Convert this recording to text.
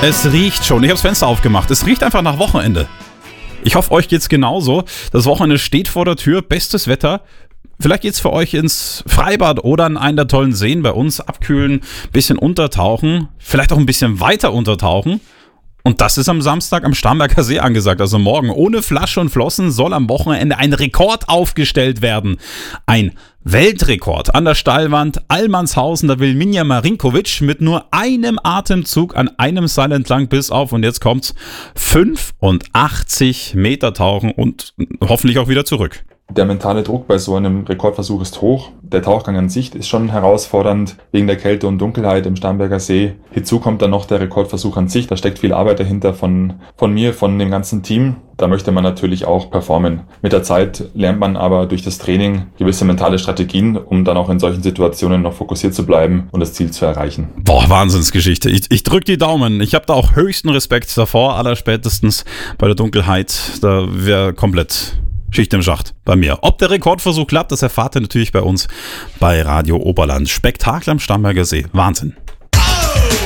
Es riecht schon. Ich habe das Fenster aufgemacht. Es riecht einfach nach Wochenende. Ich hoffe, euch geht's genauso. Das Wochenende steht vor der Tür. Bestes Wetter. Vielleicht geht's für euch ins Freibad oder an einen der tollen Seen bei uns. Abkühlen, bisschen untertauchen, vielleicht auch ein bisschen weiter untertauchen. Und das ist am Samstag am Starnberger See angesagt. Also morgen ohne Flasche und Flossen soll am Wochenende ein Rekord aufgestellt werden. Ein Weltrekord an der Steilwand Allmannshausen. Da will Minja Marinkovic mit nur einem Atemzug an einem Seil entlang bis auf, und jetzt kommt's, 85 Meter tauchen und hoffentlich auch wieder zurück. Der mentale Druck bei so einem Rekordversuch ist hoch. Der Tauchgang an sich ist schon herausfordernd wegen der Kälte und Dunkelheit im Starnberger See. Hinzu kommt dann noch der Rekordversuch an sich. Da steckt viel Arbeit dahinter von mir, von dem ganzen Team. Da möchte man natürlich auch performen. Mit der Zeit lernt man aber durch das Training gewisse mentale Strategien, um dann auch in solchen Situationen noch fokussiert zu bleiben und das Ziel zu erreichen. Boah, Wahnsinnsgeschichte. Ich drücke die Daumen. Ich habe da auch höchsten Respekt davor, allerspätestens bei der Dunkelheit. Da wäre komplett Schicht im Schacht bei mir. Ob der Rekordversuch klappt, das erfahrt ihr natürlich bei uns bei Radio Oberland. Spektakel am Starnberger See. Wahnsinn.